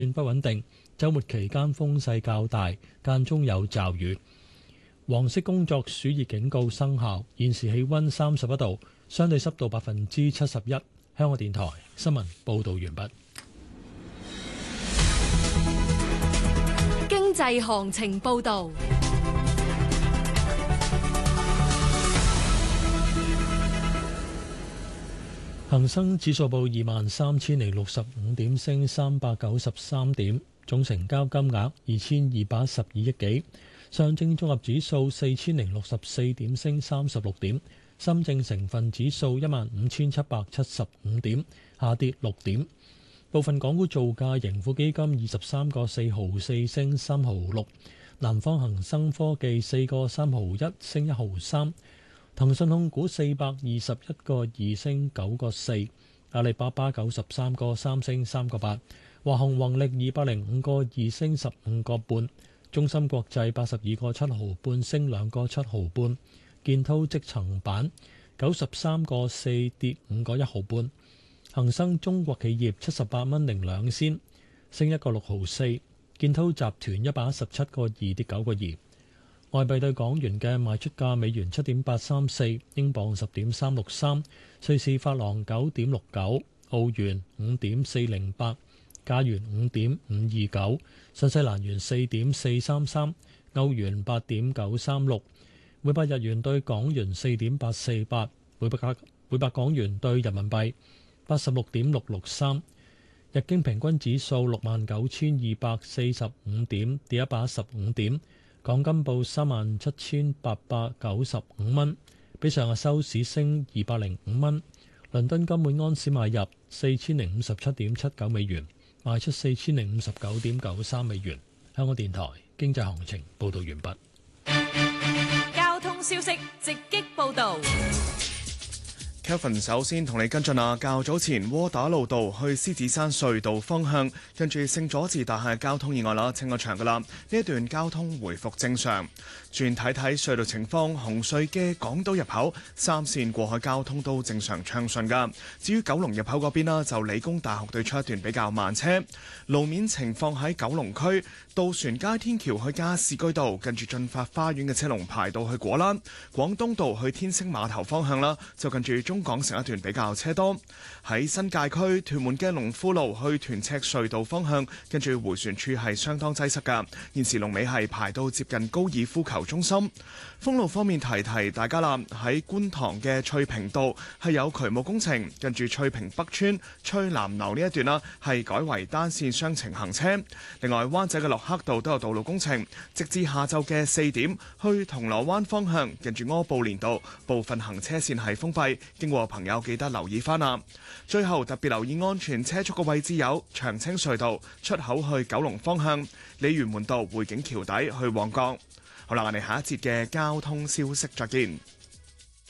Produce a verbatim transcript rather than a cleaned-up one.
轉不穩定，週末期間風勢較大，間中有驟雨。黃色工作暑熱警告生效，現時氣溫三十一度，相對濕度百分之七十一。香港電台新聞報道完畢。 經濟行情報道。 恒生指數報二萬三千零六十五點，升三百九十三點，總成交金額二千二百一十二億幾。上證綜合指數四千零六十四點，升三十六點。深證成分指數一萬五千七百七十五點，下跌六點。部分港股造價，盈富基金二十三個四毫四，升三毫六。南方恒生科技四個三毫一，升一毫三。騰訊控股四百二十一個二，升九個四，阿里巴巴九十三個三，升三個八，華虹宏力二百零五個二，升十五個半，中芯國際八十二個七毫半，升兩個七毫半，建滔積層板九十三個四，跌五個一毫半，恒生中國企業七十八蚊零兩仙，升一個六毫四，建滔集團一百一十七個二，跌九個二。外幣對港元嘅賣出價：美元七點八三四，英鎊十點三六三，瑞士法郎九點六九，澳元五點四零八，加元五點五二九，新西蘭元四點四三三，歐元八點九三六，每百日元對港元四點八四八，每百港每百港元對人民幣八十六點六六三。日經平均指數六萬九千二百四十五點，跌一百一十五點。港金報三萬七千八百九十五蚊，比上日收市升二百零五蚊。倫敦金每安士買入四千零五十七點七九美元，賣出四千零五十九點九三美元。香港電台經濟行情報道完畢。 交通消息直擊報道。 Kevin 首先同你跟進啊，較早前窩打老道去獅子山隧道方向，跟住聖佐治大廈交通意外啦，清咗場噶啦，呢一段交通回復正常。轉睇睇隧道情況，紅隧嘅港島入口三線過海交通都正常暢順噶。至於九龍入口嗰邊啦，就理工大學對出一段比較慢車。路面情況喺九龍區渡船街天橋去加士居道，跟住進發花園嘅車龍排到去果欄。廣東道去天星碼頭方向啦，就近住中港城一段比較車多。喺新界區屯門嘅龍富路去屯赤隧道方向，跟住迴旋處係相當擠塞噶。現時龍尾係排到接近高爾夫球中心。封路方面提提大家啦，喺觀塘嘅翠屏道係有渠務工程，跟住翠屏北村翠南樓呢一段啦係改為單線雙程行車。另外灣仔嘅洛克道都有道路工程，直至下晝嘅四點去銅鑼灣方向，跟住柯布連道部分行車線係封閉，經過朋友記得留意翻啦。最後特別留意安全車速嘅位置有長青隧道出口去九龍方向、鯉魚門道匯景橋底去旺角。好啦，我哋下一節嘅交通消息再見。